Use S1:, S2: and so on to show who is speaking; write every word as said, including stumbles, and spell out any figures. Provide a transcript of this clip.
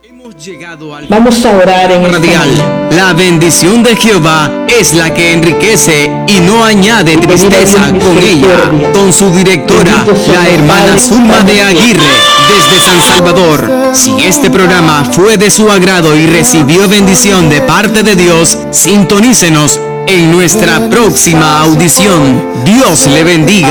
S1: Llegado al
S2: Vamos a orar en
S1: radial.
S2: este
S1: La bendición de Jehová es la que enriquece y no añade tristeza con ella. Con su directora, la hermana Zulma de Aguirre, desde San Salvador. Si este programa fue de su agrado y recibió bendición de parte de Dios, sintonícenos en nuestra próxima audición. Dios le bendiga.